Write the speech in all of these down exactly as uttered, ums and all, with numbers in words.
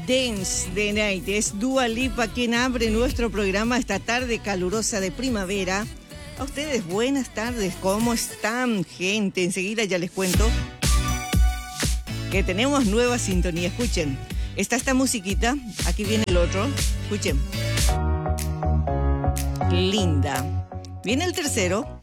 Dance the Night. Es Dua Lipa quien abre nuestro programa esta tarde calurosa de primavera. A ustedes buenas tardes, ¿cómo están, gente? Enseguida ya les cuento que tenemos nueva sintonía. Escuchen, está esta musiquita, aquí viene el otro, escuchen. Linda. Viene el tercero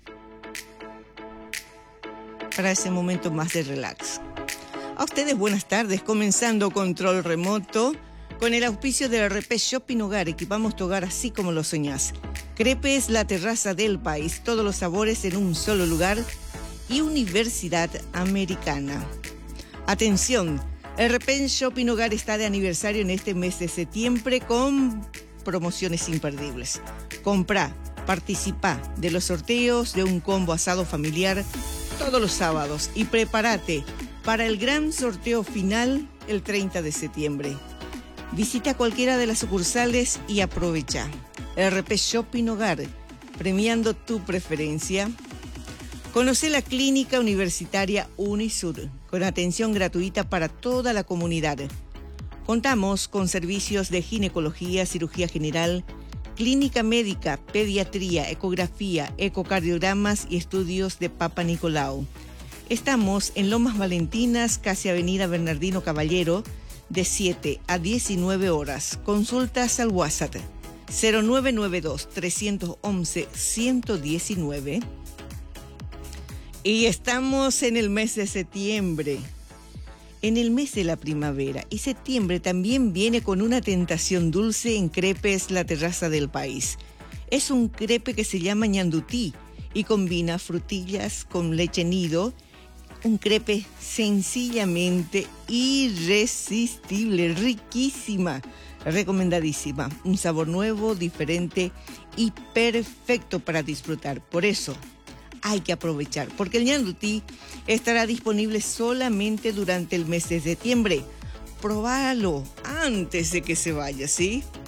para ese momento más de relax. A ustedes buenas tardes, comenzando Control Remoto con el auspicio de R P Shopping Hogar. Equipamos tu hogar así como lo soñás. Crepe es la terraza del país, todos los sabores en un solo lugar. Y Universidad Americana. Atención, R P Shopping Hogar está de aniversario en este mes de septiembre con promociones imperdibles. Comprá, participá de los sorteos de un combo asado familiar todos los sábados y prepárate para el gran sorteo final el treinta de septiembre. Visita cualquiera de las sucursales y aprovecha. R P Shopping Hogar, premiando tu preferencia. Conoce la Clínica Universitaria Unisur, con atención gratuita para toda la comunidad. Contamos con servicios de ginecología, cirugía general, clínica médica, pediatría, ecografía, ecocardiogramas y estudios de Papa Nicolau. Estamos en Lomas Valentinas, casi Avenida Bernardino Caballero, de siete a diecinueve horas. Consultas al WhatsApp cero nueve nueve dos, tres uno uno, uno uno nueve. Y estamos en el mes de septiembre, en el mes de la primavera. Y septiembre también viene con una tentación dulce en Crepes La Terraza del País. Es un crepe que se llama ñandutí y combina frutillas con leche nido. Un crepe sencillamente irresistible, riquísima, recomendadísima. Un sabor nuevo, diferente y perfecto para disfrutar. Por eso hay que aprovechar, porque el ñandutí estará disponible solamente durante el mes de septiembre. Probalo antes de que se vaya, ¿sí?